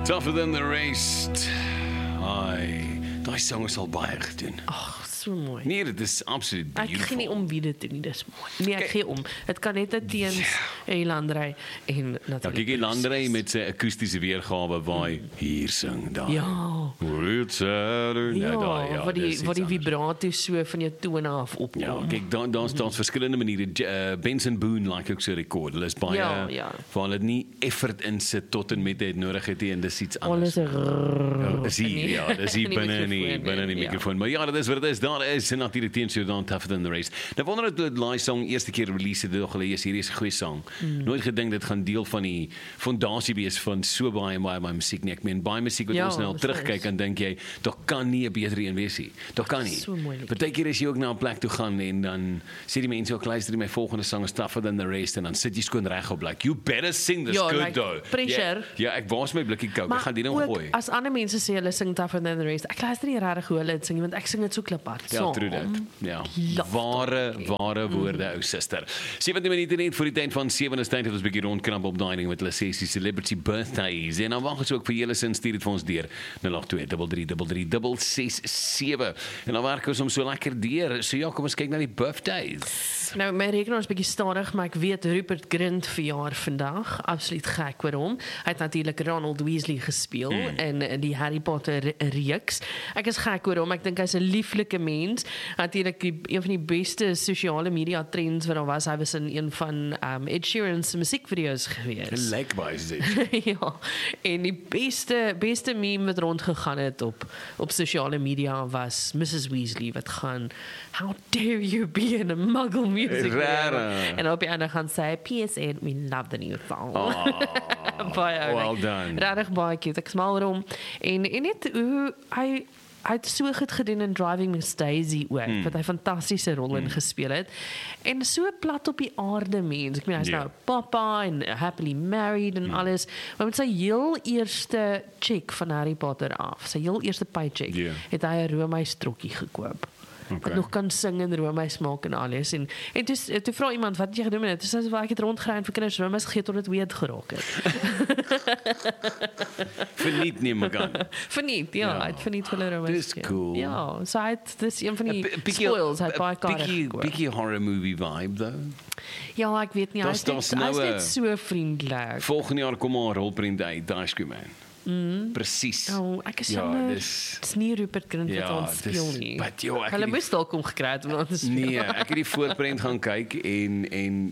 Tougher than the rest. Ai, daai sang is al baie gedoen. Ag, so mooi. Nee, dit is absoluut Ek gee beautiful. nie om wie dit doen nie, dis mooi. Nee, ek gee om. Dit kan net 'n teens Elandrey en Ja, natuurlik. kyk die Landry met sy akoestiese weergawe waar hy hier sing daar. Ja. It's Saturday. Ja, wat dis die iets vibrato so van jou tone af opkom. Ja, kyk, daar's verskillende maniere. Benson Boone like ook so rekord. Hulle is baie Ja. waar hulle nie effort insit tot en met dit nodig het en dis iets anders. Alles Is hier, ja, dis hier binne die microfoon. Maar ja, dit is wat dit is. Daar is natuurlik teen Sudan Tougher Than The Rest. Nou wonder dat die song eerste keer release het, nog gelees, hierdie is 'n goeie song. Nooit gedink dit gaan deel van die fondasie wees van so baie musiek nie. Ek meen baie musiek wat Ja, ons nou al dis terugkyk en dink jy, daar kan nie 'n beter een wees nie. Daar kan nie. So moeilik. Partykeer as jy ook na 'n plek toe gaan en dan sê die mense ook luister my volgende sang is Tougher Than The Rest en dan sit jy skoon reg op like you better sing this Ja, good like, though. pressure. Ja, ek was my blikkie Coke. Ek gaan die nou ook, gooi. as ander mense sê hulle sing Tougher Than The Rest, ek luister nie regtig hoe hulle dit sing, want ek sing dit so kliphard. Ja, true that. Ja. Ware woorde, ou suster. 17 minute net voor die tyd van 7 is tyd dat ons 'n bietjie rondkrap op daai ding met hulle sessie celebrity birthdays. En dan wag ons ook vir julle sin stuur dit vir ons deur 082333367. En dan werk ons om so lekker deur. So ja, kom ons kyk na die birthdays. Nou, my rekenaar is bietjie stadig, maar ek weet Rupert Grint verjaar vandag. Absoluut gek oor hom. Hy het natuurlik Ronald Weasley gespeel in die Harry Potter reeks. Ek is gek oor hom. Ek dink hy's 'n lieflike mens. Natuurlik een van die beste sosiale media trends wat daar was. Hy was in een van Ed Sheeran se musiekvideo's gewees. Like by dit. Ja, en die beste meme wat rondgegaan het op sosiale media was Mrs. Weasley wat gaan how dare you be in a muggle music video. En op die einde gaan sê PSA we love the new song. Baie well done. Regtig baie cute. Ek smaal oor hom en net hoe hy het so goed gedoen in Driving Miss Daisy ook, wat hy fantastiese rol in gespeel het. En so plat op die aarde mens. Ek meen hy's nou 'n papa en happily married en alles. Maar met sy heel eerste check van Harry Potter af, sy heel eerste paycheck, het hy 'n roomys trokkie gekoop. Wat nog kan sing en roomys maak en alles. En toe vra iemand, wat het jy gedoen met dit? Toe sê ek het rondgery en vir kinders roomys gegee tot dit weird geraak het. Verniet neem ek aan. Verniet, ja. Hy het verniet vir hulle roomys Dis gegee. cool. Ja, so hy het, dis een van die spoils, hy het baie kaart gekoop. Bietjie horror movie vibe though. Ja, ek weet nie, hy is net so vriendelik. Volgende jaar kom maar 'n rolprent uit, Dash Man. Presies. Oh, ek is dis nie Rupert Grint wat ons speel nie. Hulle moes dalk kom gekry het om ons speel. Nee, ek het die voorprent gaan kyk en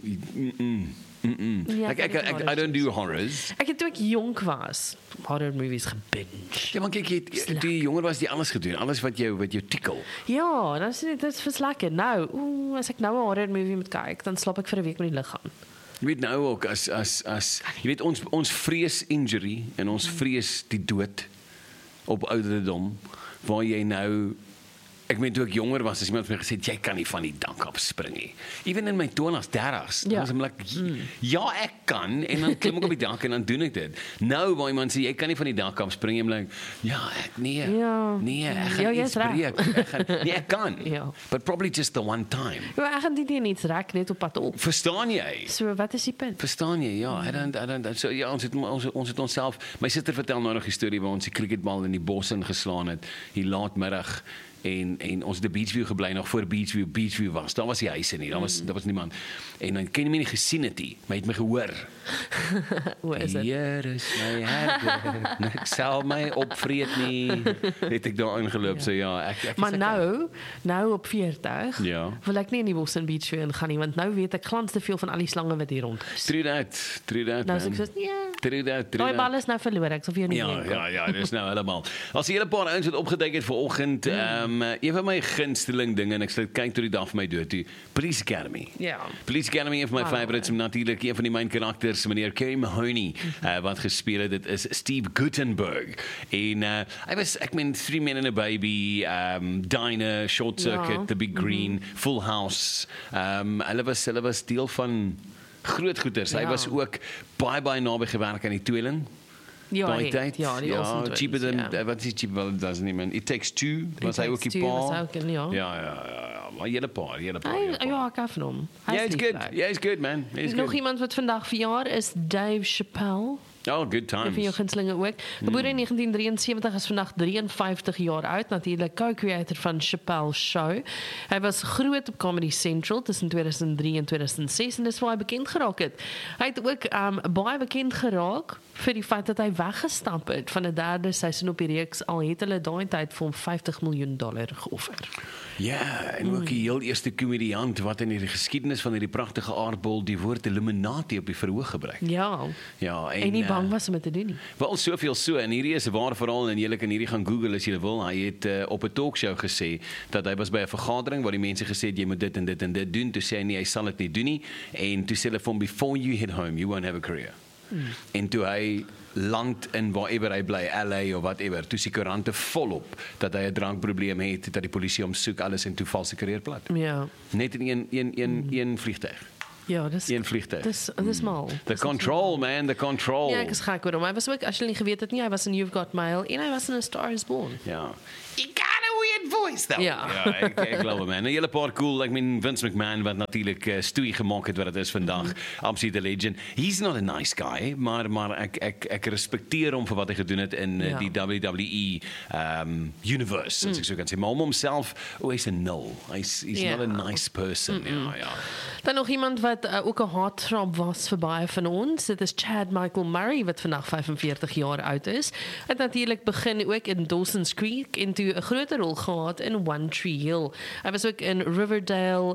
I don't do horrors. Ek het toe ek jonk was, horror movies gebinge. Ja, maar kyk, toe jy jonger was, jy alles gedoen, alles wat jou tikkel. Ja, dit is verslekker. Nou, as ek nou 'n horror movie moet kyk, dan slaap ek vir 'n week met die lig aan. Jy weet nou ook as jy weet ons vrees injury en ons vrees die dood op ouderdom waar jy nou ek meen toe ek jonger was, as iemand vir my gesê jy kan nie van die dak af spring nie. Even in my 20s, 30s, dan was ek like, ja, ek kan en dan klim ek op die dak en dan doen ek dit. Nou waar iemand sê jy kan nie van die dak af spring, jy like, ja, ek gaan iets breek. Ek kan. But probably just the one time. Ja, ek gaan dit nie iets rek net op pad op. Verstaan jy? So wat is die punt? Verstaan jy? Ja, I don't so ja, ons het onsself, my suster vertel nou nog 'n storie waar ons die cricketbal in die bos ingeslaan het, hier laatmiddag. En ons het die Beachview gebly nog voor Beachview was. Daar was die huise nie, daar was niemand. En dan kan jy my nie gesien het nie, maar jy het my gehoor. Hoe is dit? Hier is my herder, ek sal my opvreet nie. Het ek daar ingeloop, so ja. Ek maar nou op 40, wil ek nie in die bos in Beachview ingaan nie, want nou weet ek glans te veel van al die slange wat hier rond is. True that. Nou sê ek nee. True that. Daai bal is nou verloor, ek sal vir jou nie Ja, dis nou helemaal. As jy 'n paar ouens wat opgeduik het vanoggend, een van my gunsteling dinge en ek sal kyk tot die dag van my dood toe, Police Academy. Police Academy, een van my favorites, natuurlik een van die main karakters, meneer Kerry Mahoney, wat gespeel het, dit is Steve Guttenberg. En hy was, ek meen, 3 Men and a Baby, Diner, Short Circuit, The Big Green, Full House. Hulle was deel van groot goeders. Hy was ook baie naby gewerk aan die tweeling. Ja, tyd. Cheaper than wat is cheaper than doesn't even. It Takes Two was hy ook die paar. Ja, maar hele paar. Ja, ek hou van hom. He's good man. Nog iemand wat vandag verjaar is Dave Chappelle. Oh, good times. Vir jou gunstelinge ook. Gebore in 1973, is vandag 53 jaar oud, natuurlik co-creator van Chappelle Show. Hy was groot op Comedy Central tussen 2003 en 2006 en dis waar hy bekend geraak het. Hy het ook baie bekend geraak vir die feit dat hy weggestap het van 'n derde seisoen op die reeks, al het hulle daai tyd vir hom $50 miljoen geoffer. Ja, en ook die heel eerste komediant wat in die geskiedenis van hierdie pragtige aardbol die woord Illuminati op die verhoog gebruik. Ja. Ja, en nie bang was om dit te doen nie. Wel, soveel so, en hierdie is 'n ware verhaal, en julle kan hierdie gaan Google as julle wil. Hy het op 'n talkshow gesê, dat hy was by 'n vergadering, waar die mense gesê het, jy moet dit en dit en dit doen, toe sê hy nie, hy sal dit nie doen nie, en toe sê hulle vir hom, before you hit home, you won't have a career. En toe hy land in waarever hy bly, LA of whatever, toe die koerante volop, dat hy 'n drankprobleem het, dat die polisie hom soek, alles en toe val sy carrière plat. Ja. Net in een vliegtuig. Ja, dis een vliegtuig. Dis mal. The control, man, the control. Ja, ek is gek oor hom. Hy was ook, as jy nie geweet het nie, hy was in You've Got Mail en hy was in A Star Is Born. Ja. He got a weird voice though. Ja. Ja, ek glo man. 'n Hele paar cool, ek meen Vince McMahon wat natuurlik stoei gemaak het wat dit is vandag. Absolute legend. He's not a nice guy, maar ek respekteer hom vir wat hy gedoen het in die WWE universe, as ek so kan sê. Maar om homself, hy's 'n nul. He's not a nice person. Ja. Dan nog iemand wat ook 'n heartthrob was vir baie van ons. Dit is Chad Michael Murray wat vandag 45 jaar oud is. Hy het natuurlik begin ook in Dawson's Creek en toe 'n groter rol gehad in One Tree Hill. Hy was ook in Riverdale,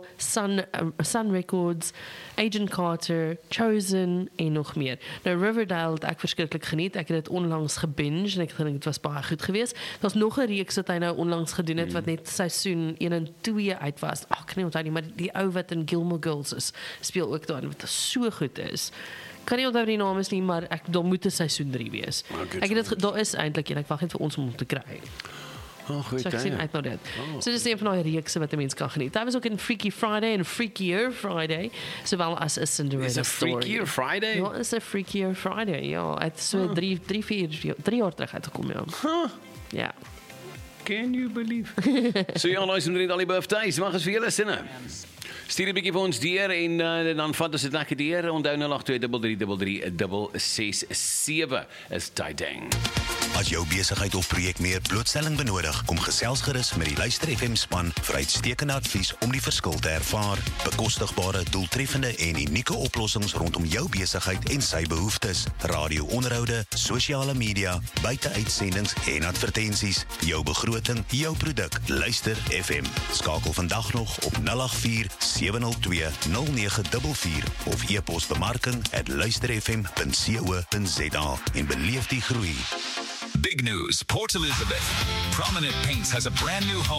Sun Records, Agent Carter, Chosen en nog meer. Nou Riverdale het ek verskriklik geniet. Ek het dit onlangs gebinge en ek dink dit was baie goed geweest. Daar's nog 'n reeks wat hy nou onlangs gedoen het wat net seisoen 1 en 2 uit was. Ek kan nie onthou nie, maar die ou wat in Gilmore Girls is, speel ook daar wat so goed is. Kan nie onthou die naam is nie, maar daar moet 'n seisoen 3 wees. Ek het dit daar is eintlik en ek wag net vir ons om te kry. Goed, so ek sien uit na dit. So dis een van daai reekse wat 'n mens kan geniet. Hy was ook in Freaky Friday en Freakier Friday, sowel as 'n Cinderella story. Is 'n Freakier Friday? Ja, is 'n Freakier Friday. Ja, het so 3 jaar terug uitgekom, ja. Ja. Can you believe? So ja, luister net al die birthdays, mag ons vir julle sinne. Stuur 'n bietjie vir ons deur en dan vat ons dit lekker deur. Onthou 0823333667 is tyding. As jou besigheid of projek meer blootstelling benodig, kom gesels gerus met die Luister FM span vir uitstekende advies om die verskil te ervaar. Bekostigbare, doeltreffende en unieke oplossings rondom jou besigheid en sy behoeftes. Radio-onderhoude, sosiale media, buiteuitsendings en advertensies. Jou begroting, jou produk. Luister FM. Skakel vandag nog op 084-702-0944 of e-pos bemarking@luisterfm.co.za en beleef die groei. Big news. Port Elizabeth. Prominent Paints has a brand new home